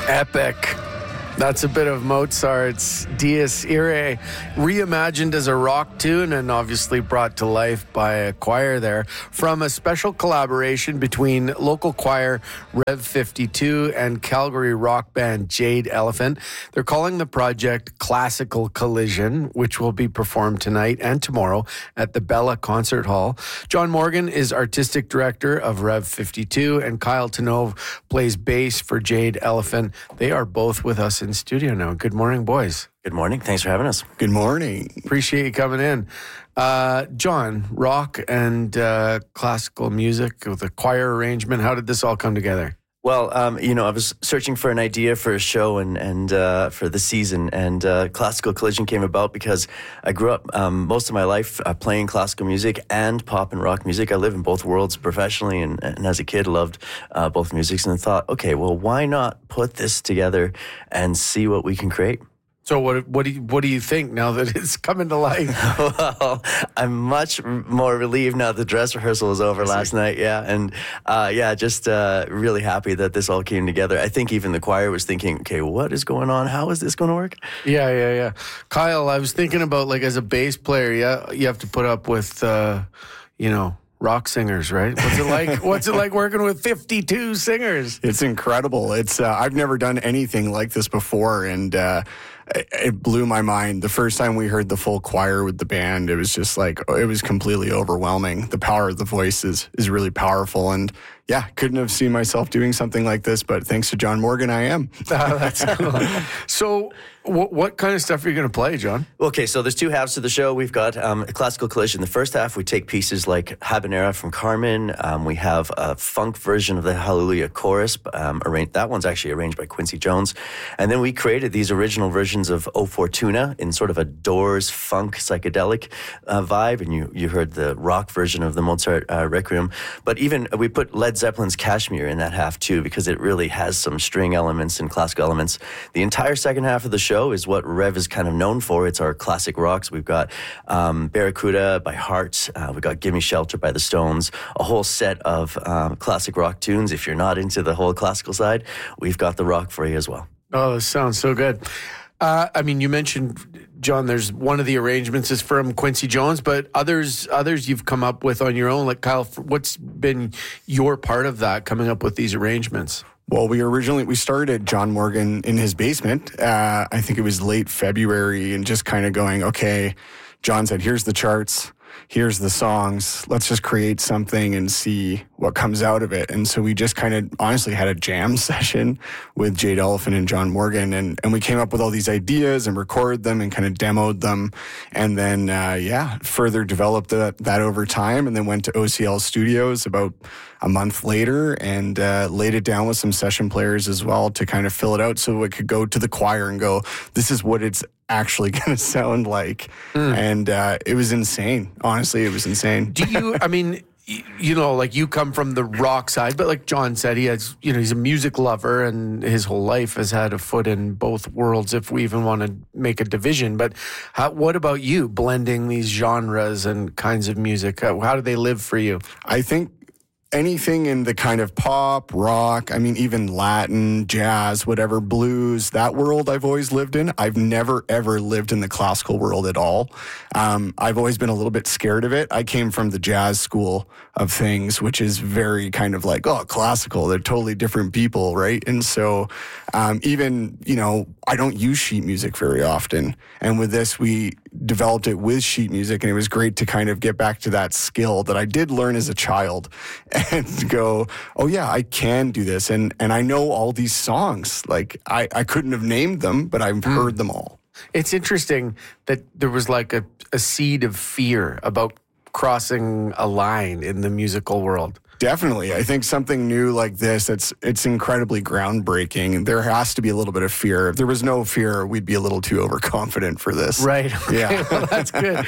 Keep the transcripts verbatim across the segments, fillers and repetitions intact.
Epic. That's a bit of Mozart's Dies Irae, reimagined as a rock tune and obviously brought to life by a choir there from a special collaboration between local choir Rev fifty-two and Calgary rock band Jade Elephant. They're calling the project Classical Collision, which will be performed tonight and tomorrow at the Bella Concert Hall. John Morgan is artistic director of Rev fifty-two, and Kyle Tenove plays bass for Jade Elephant. They are both with us in studio now. Good morning, boys. Good morning. Thanks for having us. Good morning. Appreciate you coming in. Uh, John, rock and uh, classical music with a choir arrangement. How did this all come together? Well, um, you know, I was searching for an idea for a show and, and uh, for the season, and uh, Classical Collision came about because I grew up um, most of my life uh, playing classical music and pop and rock music. I live in both worlds professionally, and, and as a kid loved uh, both musics, and thought, okay, well, why not put this together and see what we can create? So what what do you, what do you think now that it's coming to life? Well, I'm much more relieved now the dress rehearsal was over last night. Yeah, and uh, yeah, just uh, really happy that this all came together. I think even the choir was thinking, okay, what is going on? How is this going to work? Yeah, yeah, yeah. Kyle, I was thinking about, like, as a bass player, yeah, you have to put up with, uh, you know, rock singers, right? What's it like? What's it like working with fifty-two singers? It's incredible. It's uh, I've never done anything like this before, and uh, it, it blew my mind. The first time we heard the full choir with the band, it was just like, it was completely overwhelming. The power of the voice is, is really powerful, and yeah, couldn't have seen myself doing something like this, but thanks to John Morgan, I am. Oh, that's cool. So what, what kind of stuff are you going to play, John? Okay, so there's two halves to the show. We've got um, a Classical Collision. The first half, we take pieces like Habanera from Carmen. Um, we have a funk version of the Hallelujah Chorus. Um, arranged, that one's actually arranged by Quincy Jones. And then we created these original versions of O Fortuna in sort of a Doors funk psychedelic uh, vibe. And you, you heard the rock version of the Mozart uh, Requiem. But even we put Led Zeppelin's Kashmir in that half too, because it really has some string elements and classical elements. The entire second half of the show is what Rev is kind of known for. It's our classic rocks. We've got um, Barracuda by Heart. Uh, we've got Gimme Shelter by the Stones. A whole set of um, classic rock tunes. If you're not into the whole classical side, we've got the rock for you as well. Oh, this sounds so good. Uh, I mean, you mentioned, John, there's one of the arrangements is from Quincy Jones, but others others you've come up with on your own. Like, Kyle, what's been your part of that, coming up with these arrangements? Well, we originally, we started John Morgan in his basement. Uh, I think it was late February, and just kind of going, okay, John said, here's the charts. Here's the songs. Let's just create something and see what comes out of it. And so we just kind of honestly had a jam session with Jade Elephant and John Morgan. And, and we came up with all these ideas and recorded them and kind of demoed them. And then, uh, yeah, further developed that, that over time, and then went to O C L Studios about a month later and uh, laid it down with some session players as well to kind of fill it out so it could go to the choir and go, this is what it's actually going to sound like. Mm. And uh, it was insane. Honestly, it was insane. Do you, I mean, you know, like, you come from the rock side, but like John said, he has, you know, he's a music lover and his whole life has had a foot in both worlds, if we even want to make a division. But how, what about you, blending these genres and kinds of music? How, how do they live for you? I think anything in the kind of pop, rock, I mean, even Latin, jazz, whatever, blues, that world I've always lived in. I've never, ever lived in the classical world at all. Um, I've always been a little bit scared of it. I came from the jazz school of things, which is very kind of like, oh, classical, they're totally different people, right? And so um, even, you know, I don't use sheet music very often. And with this, we developed it with sheet music, and it was great to kind of get back to that skill that I did learn as a child and go, oh yeah, I can do this. And and I know all these songs. Like, I, I couldn't have named them, but I've mm. heard them all. It's interesting that there was like a, a seed of fear about crossing a line in the musical world. Definitely. I think something new like this, it's it's incredibly groundbreaking. There has to be a little bit of fear. If there was no fear, we'd be a little too overconfident for this. Right. Okay. Yeah. Well, that's good.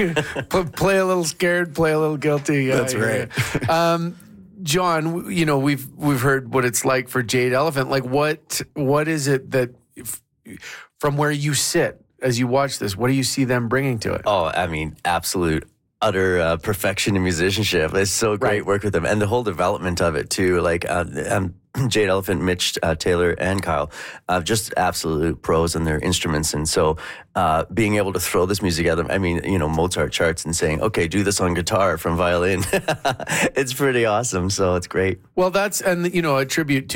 Play a little scared, play a little guilty. That's right. um, John, you know, we've we've heard what it's like for Jade Elephant. Like, what what is it that, from where you sit as you watch this, what do you see them bringing to it? Oh, I mean, absolute utter uh, perfection in musicianship. It's so great right. work with them, and the whole development of it too. Like, uh, um, Jade Elephant, Mitch uh, Taylor, and Kyle, uh, just absolute pros on their instruments. And so uh, being able to throw this music together, I mean, you know, Mozart charts and saying, okay, do this on guitar from violin. It's pretty awesome. So it's great. Well, that's, and, you know, a tribute to